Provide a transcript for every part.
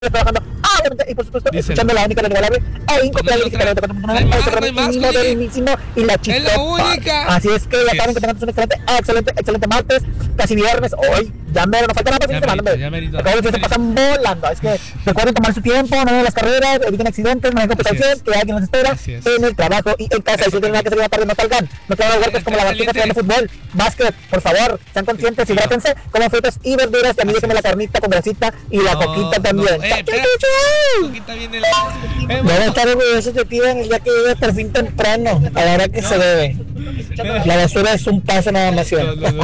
trabajando, obviamente, y por supuesto, escuchando la única, la inigualable e incomparable y la es la única. Así es que ya saben que tengan un excelente martes, casi viernes, hoy, ya mero, no falta nada para que se pasan volando, es que recuerden tomar su tiempo, no den las carreras, eviten accidentes, manejen con precaución, que alguien los espera en el trabajo y en casa, y si tienen nada que salir a la tarde, no salgan, no quedan huertos como la basura jugando fútbol, básquet, por favor, sean conscientes, hidrátense, coman frutas y verduras, y a mí déjenme la carnita con grasita y la coquita también. Debe estar orgulloso de ti en el día que vive por fin temprano, a la hora que se debe. La basura es un paso nada más.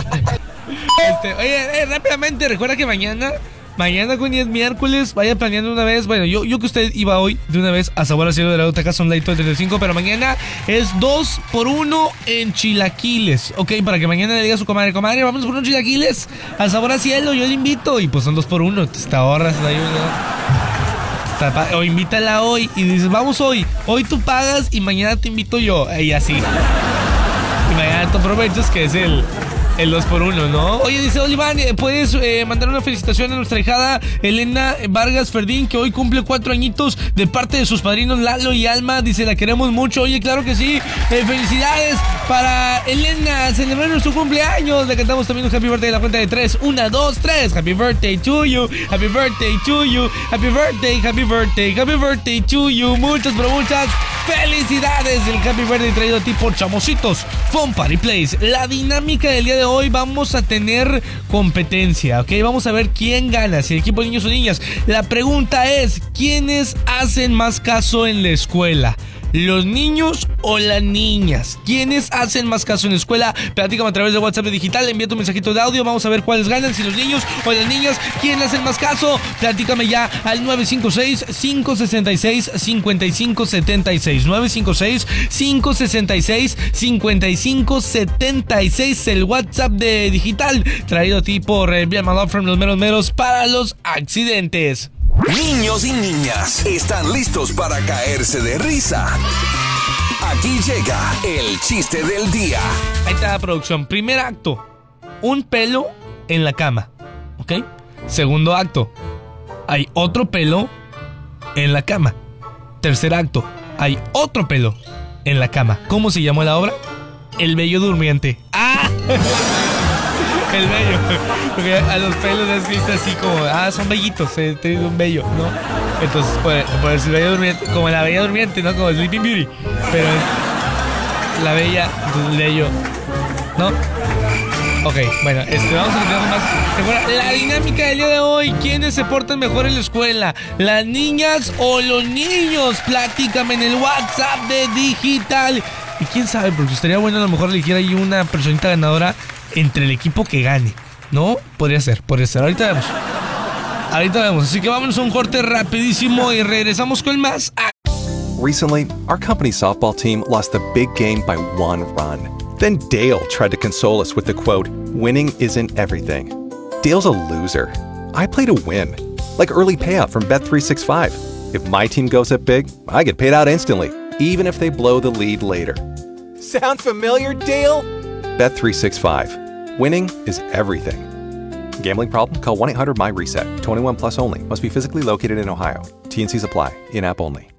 Oye, rápidamente, recuerda que mañana con es miércoles, vaya planeando una vez. Bueno, yo que usted iba hoy de una vez a Sabor a Cielo de la Otra Casa, un ladito de 35, pero mañana es 2x1 en chilaquiles. Ok, para que mañana le diga a su comadre, vamos por unos chilaquiles a Sabor a Cielo, yo le invito. Y pues son 2x1, te ahorras ahí, o invítala hoy y dices, vamos hoy tú pagas y mañana te invito yo, y así. Y mañana tú aprovechas que es el 2x1, ¿no? Oye, dice Oliván, puedes mandar una felicitación a nuestra hijada Elena Vargas Ferdín, que hoy cumple 4 añitos, de parte de sus padrinos Lalo y Alma. Dice, la queremos mucho. Oye, claro que sí. Felicidades para Elena, celebrar nuestro cumpleaños. Le cantamos también un happy birthday a la cuenta de 3. 1, 2, 3. Happy birthday to you. Happy birthday to you. Happy birthday, happy birthday, happy birthday to you. Muchas, pero muchas felicidades. El happy birthday traído a ti por Chamositos Fun Party Place. La dinámica del día de hoy, vamos a tener competencia, ¿ok? Vamos a ver quién gana, si el equipo de niños o niñas. La pregunta es, ¿quiénes hacen más caso en la escuela? ¿Los niños o las niñas? ¿Quiénes hacen más caso en la escuela? Platícame a través de WhatsApp digital, envía tu mensajito de audio, vamos a ver cuáles ganan, si los niños o las niñas. ¿Quién hacen más caso? Platícame ya al 956-566-5576. 956-566-5576, el WhatsApp de digital, traído a ti por Vía Malone from los meros para los accidentes. Niños y niñas están listos para caerse de risa. Aquí llega el chiste del día. Ahí está la producción. Primer acto, un pelo en la cama, ¿ok? Segundo acto, hay otro pelo en la cama. Tercer acto, hay otro pelo en la cama. ¿Cómo se llamó la obra? El Bello Durmiente. ¡Ah! El bello, porque a los pelos es visto así como, son bellitos, te un bello, ¿no? Entonces, por el bello durmiente, como la bella durmiente, ¿no? Como Sleeping Beauty, pero es la bella, entonces el bello, ¿no? Ok, bueno, vamos a continuar más. Recuerda, la dinámica del día de hoy, ¿quiénes se portan mejor en la escuela? ¿Las niñas o los niños? Platícame en el WhatsApp de digital. Y quién sabe, porque estaría bueno a lo mejor elegir ahí una personita ganadora entre el equipo que gane, ¿no? Podría ser. Ahorita vemos. Así que vámonos a un corte rapidísimo y regresamos con más. Recently, our company softball team lost the big game by 1 run. Then Dale tried to console us with the quote, "Winning isn't everything." Dale's a loser. I play to win. Like early payout from Bet365. If my team goes up big, I get paid out instantly, even if they blow the lead later. Sound familiar, Dale? Bet365. Winning is everything. Gambling problem? Call 1-800-MY-RESET. 21 plus only. Must be physically located in Ohio. T&Cs apply. In-app only.